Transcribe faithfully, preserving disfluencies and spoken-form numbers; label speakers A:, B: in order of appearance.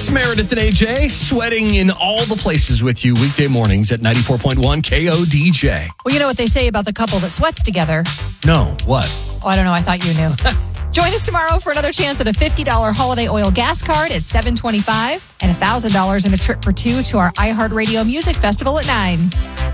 A: It's Meredith and A J sweating in all the places with you weekday mornings at ninety-four point one K O D J.
B: Well, you know what they say about the couple that sweats together.
A: No, what?
B: Oh, I don't know. I thought you knew. Join us tomorrow for another chance at a fifty dollars holiday oil gas card at seven twenty-five and one thousand dollars in a trip for two to our iHeartRadio Music Festival at nine.